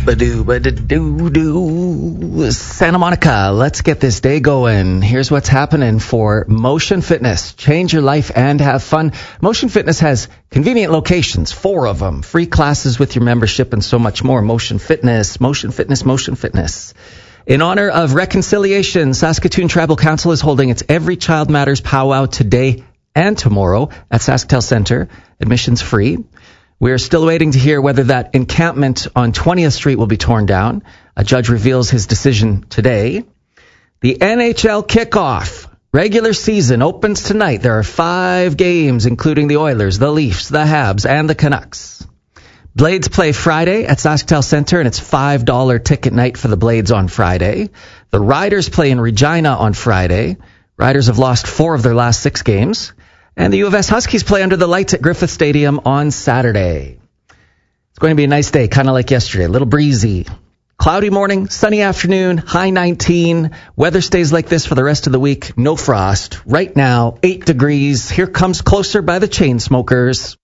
Ba-doo-ba-da-doo-doo. Santa Monica, let's get this day going. Here's what's happening for Motion Fitness. Change your life and have fun. Motion Fitness has convenient locations, 4 of them, free classes with your membership, and so much more. Motion Fitness, Motion Fitness, Motion Fitness. In honor of reconciliation, Saskatoon Tribal Council is holding its Every Child Matters powwow today and tomorrow at SaskTel Centre. Admissions free. We're still waiting to hear whether that encampment on 20th Street will be torn down. A judge reveals his decision today. The NHL kickoff. Regular season opens tonight. There are 5 games, including the Oilers, the Leafs, the Habs, and the Canucks. Blades play Friday at SaskTel Centre, and it's $5 ticket night for the Blades on Friday. The Riders play in Regina on Friday. Riders have lost 4 of their last 6 games. And the U of S Huskies play under the lights at Griffith Stadium on Saturday. It's going to be a nice day, kind of like yesterday, a little breezy. Cloudy morning, sunny afternoon, high 19. Weather stays like this for the rest of the week. No frost. Right now, 8 degrees. Here comes Closer by the Chainsmokers.